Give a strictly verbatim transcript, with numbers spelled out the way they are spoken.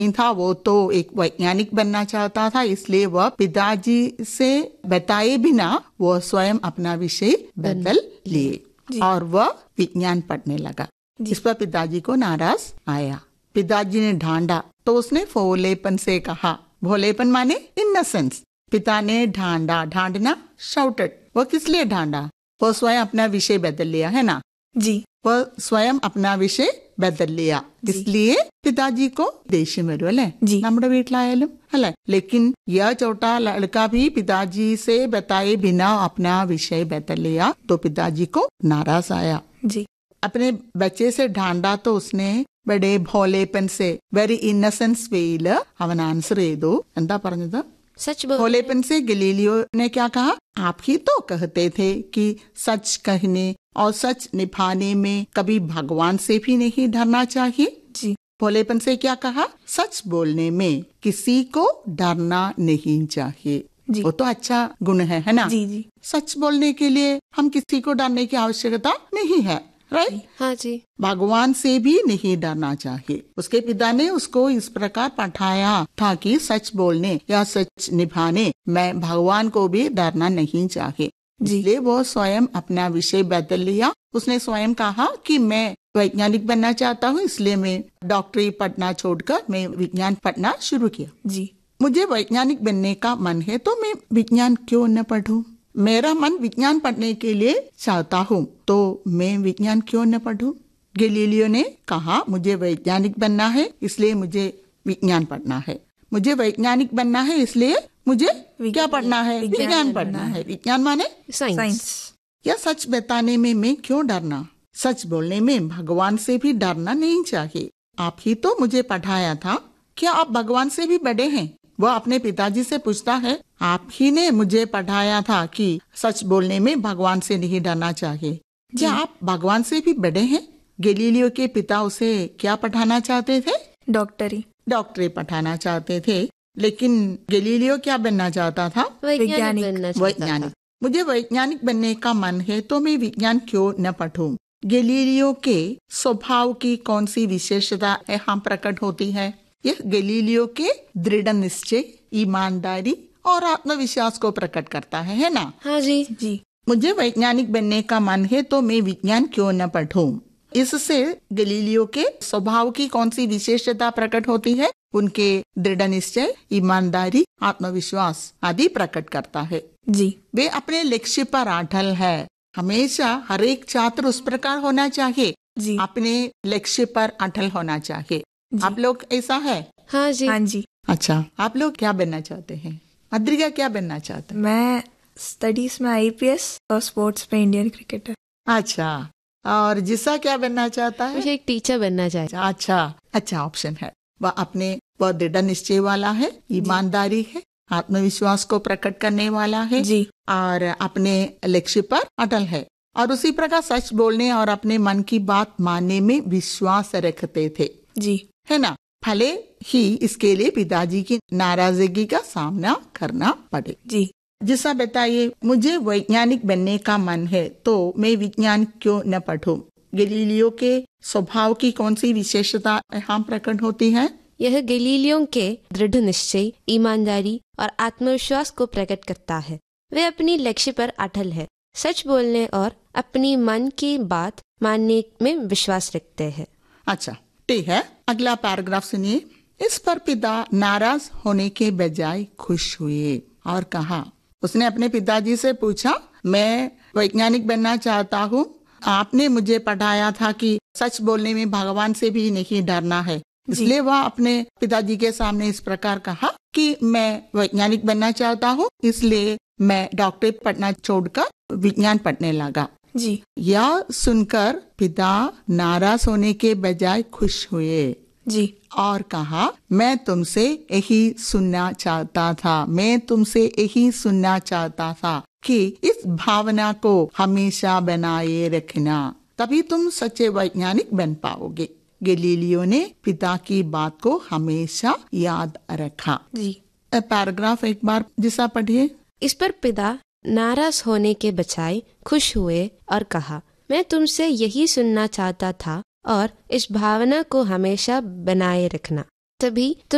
था, वो तो एक वैज्ञानिक बनना चाहता था, इसलिए वह पिताजी से बताए बिना वो स्वयं अपना विषय बदल लिए और वह विज्ञान पढ़ने लगा। इस पर पिताजी को नाराज आया। पिताजी ने ढांढा तो उसने भोलेपन से कहा, भोलेपन माने इनोसेंस। पिता ने ढांढा, ढांढना शाउटेड। वो किस लिए ढांढा? वो स्वयं अपना विषय बदल लिया है ना जी। वह स्वयं अपना विषय बदल लिया, इसलिए पिताजी को ദേഷ്യം വരുമല്ലേ നമ്മുടെ വീട്ടിലായാലും അല്ലെ? लेकिन यह छोटा लड़का भी पिताजी से बताए बिना अपना विषय बदल लिया तो पिताजी को नाराज आया जी। अपने बच्चे से ढांढा तो उसने बड़े भोलेपन से वेरी इന്നसेंस വേയില് അവൻ ആൻസർ ചെയ്തു. എന്താ പറഞ്ഞത്? सच भोलेपन से गैलीलियो ने क्या कहा? आप ही तो कहते थे कि सच कहने और सच निभाने में कभी भगवान से भी नहीं डरना चाहिए जी। भोलेपन से क्या कहा? सच बोलने में किसी को डरना नहीं चाहिए जी। वो तो अच्छा गुण है है ना? जी जी। सच बोलने के लिए हम किसी को डरने की आवश्यकता नहीं है, राइट? हाँ जी। भगवान से भी नहीं डरना चाहिए। उसके पिता ने उसको इस प्रकार पढ़ाया था कि सच बोलने या सच निभाने में भगवान को भी डरना नहीं चाहिए। इसलिए वो स्वयं अपना विषय बदल लिया। उसने स्वयं कहा कि मैं वैज्ञानिक बनना चाहता हूँ, इसलिए मैं डॉक्टरी पढ़ना छोड़कर मैं विज्ञान पढ़ना शुरू किया। जी। मुझे वैज्ञानिक बनने का मन है तो मैं विज्ञान क्यों न पढ़ूं? मेरा मन विज्ञान पढ़ने के लिए चाहता हूँ तो मैं विज्ञान क्यों न पढ़ूं? गैलीलियो ने कहा, मुझे वैज्ञानिक बनना है इसलिए मुझे विज्ञान पढ़ना है। मुझे वैज्ञानिक बनना है इसलिए मुझे क्या पढ़ना है? विज्ञान पढ़ना है। विज्ञान माने साइंस। या सच बताने में मैं क्यों डरना? सच बोलने में भगवान से भी डरना नहीं चाहिए। आप ही तो मुझे पढ़ाया था, क्या आप भगवान से भी बड़े हैं? वह अपने पिताजी से पूछता है, आप ही ने मुझे पढ़ाया था कि सच बोलने में भगवान से नहीं डरना चाहिए, क्या आप भगवान से भी बड़े हैं? गैलीलियो के पिता उसे क्या पढ़ाना चाहते थे? डॉक्टरी डॉक्टरी पढ़ाना चाहते थे, लेकिन गैलीलियो क्या बनना चाहता था? वैज्ञानिक बनना चाहता वैज्ञानिक। था। मुझे वैज्ञानिक बनने का मन है तो मैं विज्ञान क्यों न पढ़ूं? गैलीलियो के स्वभाव की कौन सी विशेषता यहाँ प्रकट होती है? यह गैलीलियो के दृढ़ निश्चय, ईमानदारी और आत्मविश्वास को प्रकट करता है, है ना? हाँ जी जी। मुझे वैज्ञानिक बनने का मन है तो मैं विज्ञान क्यों न पढ़ूं? इससे गैलीलियो के स्वभाव की कौन सी विशेषता प्रकट होती है? उनके दृढ़ निश्चय, ईमानदारी, आत्मविश्वास आदि प्रकट करता है जी। वे अपने लक्ष्य पर अटल है। हमेशा हर एक छात्र उस प्रकार होना चाहिए जी। अपने लक्ष्य पर अटल होना चाहिए। आप लोग ऐसा है? हाँ जी हाँ जी। अच्छा, आप लोग क्या बनना चाहते हैं? अद्रिका क्या बनना चाहते हैं? मैं स्टडीज में आईपीएस और स्पोर्ट्स में इंडियन क्रिकेटर। अच्छा, और जिसा क्या बनना चाहता है? मुझे एक टीचर बनना चाहिए। अच्छा अच्छा ऑप्शन है। वह अपने वह दृढ़ निश्चय वाला है, ईमानदारी है, आत्मविश्वास को प्रकट करने वाला है जी। और अपने लक्ष्य पर अटल है और उसी प्रकार सच बोलने और अपने मन की बात मानने में विश्वास रखते थे, जी है ना? भले ही इसके लिए पिताजी की नाराजगी का सामना करना पड़े। जी। जिसा बताइए, मुझे वैज्ञानिक बनने का मन है तो मैं विज्ञान क्यों न पढ़ूं? गैलीलियो के स्वभाव की कौन सी विशेषता यहाँ प्रकट होती है? यह गैलीलियो के दृढ़ निश्चय, ईमानदारी और आत्मविश्वास को प्रकट करता है। वे अपनी लक्ष्य पर अटल है, सच बोलने और अपनी मन की बात मानने में विश्वास रखते हैं। अच्छा ठीक है, अगला पैराग्राफ सुनिए। इस पर पिता नाराज होने के बजाय खुश हुए और कहा, उसने अपने पिताजी से पूछा, मैं वैज्ञानिक बनना चाहता हूँ, आपने मुझे पढ़ाया था कि सच बोलने में भगवान से भी नहीं डरना है, इसलिए वह अपने पिताजी के सामने इस प्रकार कहा कि मैं वैज्ञानिक बनना चाहता हूँ, इसलिए मैं डॉक्टरी पढ़ना छोड़कर विज्ञान पढ़ने लगा। जी। यह सुनकर पिता नाराज होने के बजाय खुश हुए जी और कहा, मैं तुमसे यही सुनना चाहता था मैं तुमसे यही सुनना चाहता था कि इस भावना को हमेशा बनाए रखना, तभी तुम सच्चे वैज्ञानिक बन पाओगे। गैलीलियो ने पिता की बात को हमेशा याद रखा। जी। पैराग्राफ एक बार जिसा पढ़िए। इस पर पिता नाराज होने के बजाय खुश हुए और कहा, मैं तुमसे यही सुनना चाहता था और इस भावना को हमेशा बनाए रखना, तभी तुम